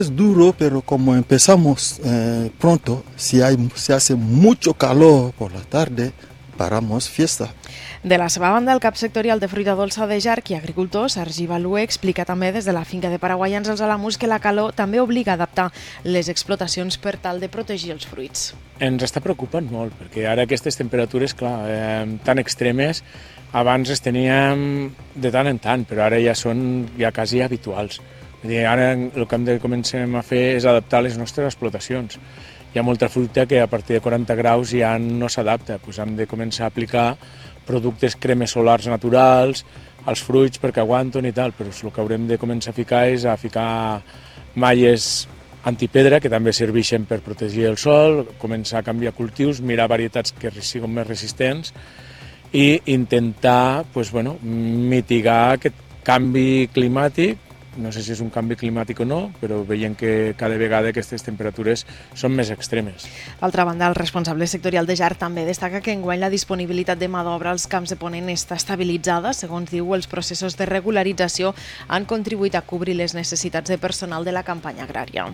Es duro, pero como empezamos pronto, si hace mucho calor por la tarde, paramos fiesta. De la seva banda, el cap sectorial de fruita dolça de Jarc i agricultor, Sergi Balué, explica també des de la finca de Paraguaians els Alamús que la calor també obliga a adaptar les explotacions per tal de protegir els fruits. Ens està preocupant molt, perquè ara aquestes temperatures, clar, tan extremes, abans les teníem de tant en tant, però ara ja són quasi habituals. Ara el que hem de començar a fer és adaptar les nostres explotacions. Hi ha molta fruita que a partir de 40 graus ja no s'adapta, doncs hem de començar a aplicar productes cremes solars naturals als fruits perquè aguanten i tal, però el que haurem de començar a ficar és a ficar malles antipedra que també serveixen per protegir el sol, començar a canviar cultius, mirar varietats que siguin més resistents i intentar mitigar aquest canvi climàtic. No sé si és un canvi climàtic o no, però veiem que cada vegada aquestes temperatures són més extremes. D'altra banda, el responsable sectorial de Jarc també destaca que enguany la disponibilitat de mà d'obra als camps de Ponent està estabilitzada. Segons diu, els processos de regularització han contribuït a cobrir les necessitats de personal de la campanya agrària.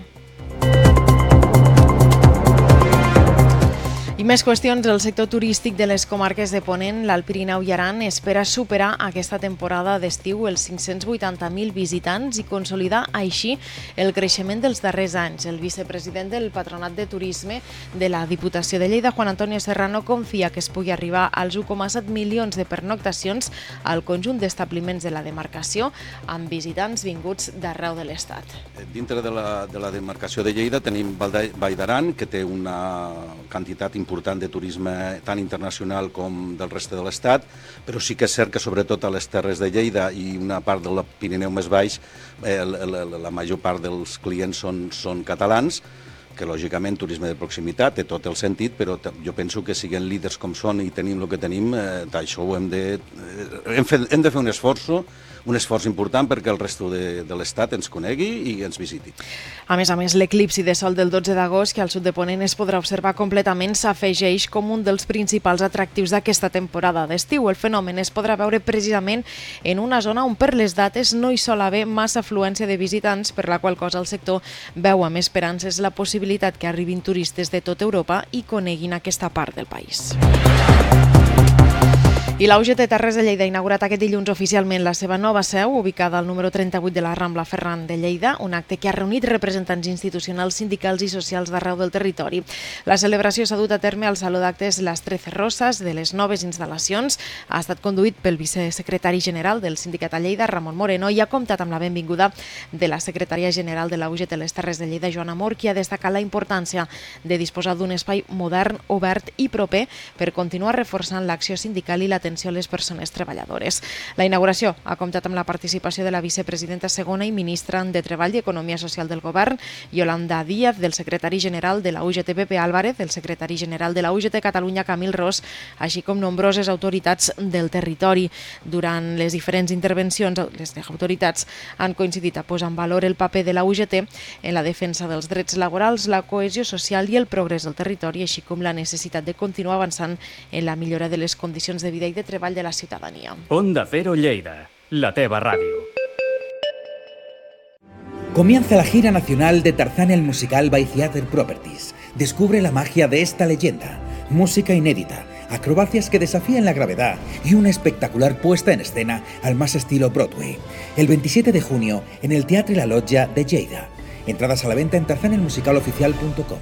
I més qüestions, el sector turístic de les comarques de Ponent, l'Alt Pirineu i Aran espera superar aquesta temporada d'estiu els 580.000 visitants i consolidar així el creixement dels darrers anys. El vicepresident del Patronat de Turisme de la Diputació de Lleida, Juan Antonio Serrano, confia que es pugui arribar als 1,7 milions de pernoctacions al conjunt d'establiments de la demarcació amb visitants vinguts d'arreu de l'Estat. Dintre de la demarcació de Lleida tenim Vall d'Aran, que té una quantitat important de turisme tant internacional com del reste de l'Estat, però sí que és cert que sobretot a les Terres de Lleida i una part del Pirineu més baix, la major part dels clients són catalans, que lògicament turisme de proximitat té tot el sentit, però jo penso que siguent líders com són i tenim el que tenim, d'això hem de fer un esforç important perquè el resto de l'Estat ens conegui i ens visiti. A més, l'eclipsi de sol del 12 d'agost, que al sud de Ponent es podrà observar completament, s'afegeix com un dels principals atractius d'aquesta temporada d'estiu. El fenomen es podrà veure precisament en una zona on per les dates no hi sol haver massa afluència de visitants, per la qual cosa el sector veu amb esperances la possibilitat que arribin turistes de tota Europa i coneguin aquesta part del país. I la UGT Terres de Lleida ha inaugurat aquest dilluns oficialment la seva nova seu, ubicada al número 38 de la Rambla Ferran de Lleida, un acte que ha reunit representants institucionals, sindicals i socials d'arreu del territori. La celebració s'ha dut a terme al Saló d'Actes Las Trece Rosas de les noves instal·lacions. Ha estat conduït pel vicesecretari general del sindicat a Lleida, Ramon Moreno, i ha comptat amb la benvinguda de la secretària general de la UGT Les Terres de Lleida, Joana Mor, qui ha destacat la importància de disposar d'un espai modern, obert i proper per continuar reforçant l'acció sindical i l'atenció a les persones treballadores. La inauguració ha comptat amb la participació de la vicepresidenta segona i ministra de Treball i Economia Social del Govern, Yolanda Díaz, del secretari general de la UGT, Pepe Álvarez, del secretari general de la UGT Catalunya, Camil Ros, així com nombroses autoritats del territori. Durant les diferents intervencions, les autoritats han coincidit a posar en valor el paper de la UGT en la defensa dels drets laborals, la cohesió social i el progrés del territori, així com la necessitat de continuar avançant en la millora de les condicions de vida i de treball de la ciutadania. Onda Cero Lleida, la teva ràdio. Comienza la gira nacional de Tarzán el musical by Theatre Properties. Descubre la magia de esta leyenda. Música inédita, acrobacias que desafían la gravedad y una espectacular puesta en escena al más estilo Broadway. El 27 de junio en el Teatre La Loggia de Lleida. Entradas a la venta en tarzanelmusicaloficial.com.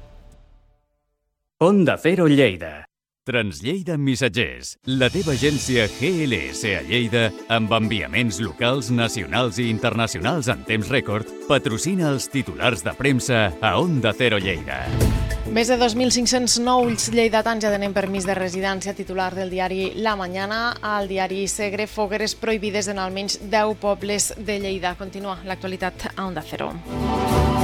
Onda Cero Lleida. Translleida Missatgers, la teva agència GLS a Lleida, amb enviaments locals, nacionals i internacionals en temps rècord, patrocina els titulars de premsa a Onda Cero Lleida. Més de 2.500 nous lleidatans ja tenen permís de residència. Titular del diari La Mañana, al diari Segre, fogueres prohibides en almenys 10 pobles de Lleida. Continua l'actualitat a Onda Cero.